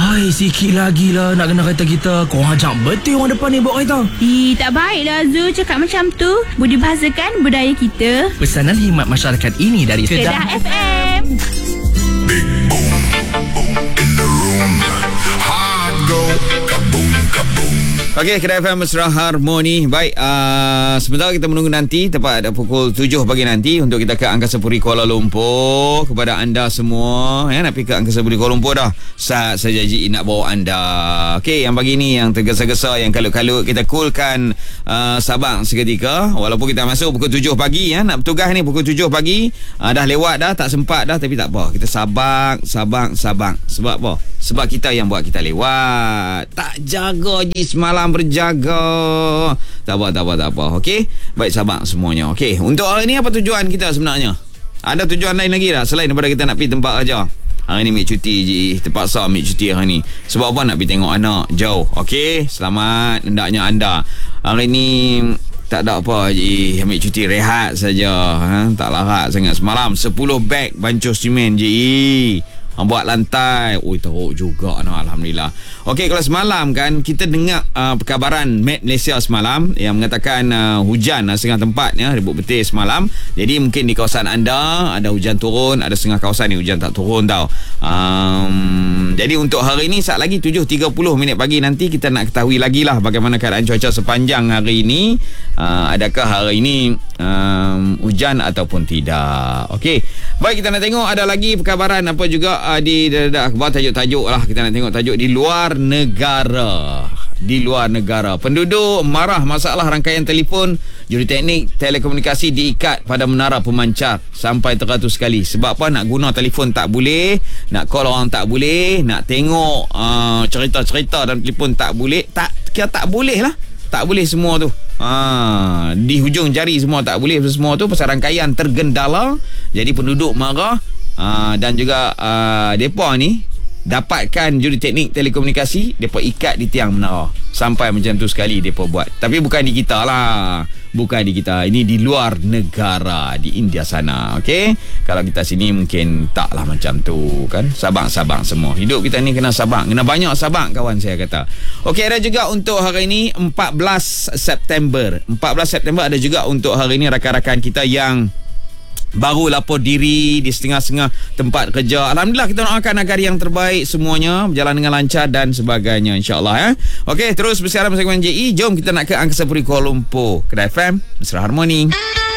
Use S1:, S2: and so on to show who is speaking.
S1: Hai, sikit lagi lah nak kena kereta kita. Korang ajak betul orang depan ni bawa kereta.
S2: Tak baiklah Zul cakap macam tu. Budi bahasakan budaya kita.
S1: Pesanan khidmat masyarakat ini dari
S2: Kedah FM.
S3: Big boom, boom in the room. Hard go, kaboom, kaboom.
S4: Okey, Kedah FM Mesra Harmoni. Baik, sebentar kita menunggu nanti tepat pukul 7 pagi nanti untuk kita ke Angkasa Puri Kuala Lumpur. Kepada anda semua nak pergi ke Angkasa Puri Kuala Lumpur dah. Saat saya janji nak bawa anda. Okey, yang pagi ni yang tergesa-gesa, yang kalut-kalut, kita coolkan Sabang seketika. Walaupun kita masuk pukul 7 pagi nak bertugas ni pukul 7 pagi. Dah lewat dah, tak sempat dah, tapi tak apa. Kita sabang. Sebab apa? Sebab kita yang buat kita lewat. Tak jaga je semalam berjaga. Tak apa. Okey. Baik, sabar semuanya. Okey, untuk hari ni apa tujuan kita sebenarnya? Ada tujuan lain lagi tak selain daripada kita nak pergi tempat kerja? Hari ni ambil cuti je. Terpaksa ambil cuti hari ni. Sebab apa? Nak pergi tengok anak jauh. Okey, selamat hendaknya anda. Hari ni tak ada apa je, ambil cuti rehat saja. Tak larat sangat. Semalam 10 beg bancuh simen je. Buat lantai. Teruk juga. Alhamdulillah. Okey, kalau semalam kan kita dengar perkabaran Met Malaysia semalam yang mengatakan hujan setengah tempat ribut betul semalam. Jadi mungkin di kawasan anda ada hujan turun, ada setengah kawasan ni hujan tak turun tau. Jadi untuk hari ni saat lagi 7.30 minit pagi nanti kita nak ketahui lagi lah bagaimana keadaan cuaca sepanjang hari ini. Adakah hari ini hujan ataupun tidak. Okey. Baik, kita nak tengok ada lagi perkabaran apa juga di akhbar tajuk-tajuk lah. Kita nak tengok tajuk di luar negara. Penduduk marah masalah rangkaian telefon Juruteknik Telekomunikasi diikat pada menara pemancar sampai teratus kali. Sebab apa? Nak guna telefon tak boleh, nak call orang tak boleh, nak tengok cerita-cerita dalam telefon tak boleh. Tak boleh lah. Tak boleh semua tu. Di hujung jari semua tak boleh. Semua tu pasal rangkaian tergendala. Jadi penduduk marah. Dan juga mereka ni dapatkan Juruteknik Telekomunikasi, mereka ikat di tiang menara. Sampai macam tu sekali mereka buat. Tapi bukan di kita lah. Bukan di kita. Ini di luar negara, di India sana. Okey. Kalau kita sini mungkin taklah macam tu kan. Sabang semua. Hidup kita ni kena sabang. Kena banyak sabang, kawan saya kata. Okey, ada juga untuk hari ini 14 September. 14 September ada juga untuk hari ini rakan-rakan kita yang baru lapor diri di setengah-setengah tempat kerja. Alhamdulillah, kita doakan agar yang terbaik semuanya berjalan dengan lancar dan sebagainya, insyaAllah. Okey, terus bersiaran bersama JE. Jom kita nak ke Angkasa Puri Kuala Lumpur. Kedah FM Mesra Harmoni.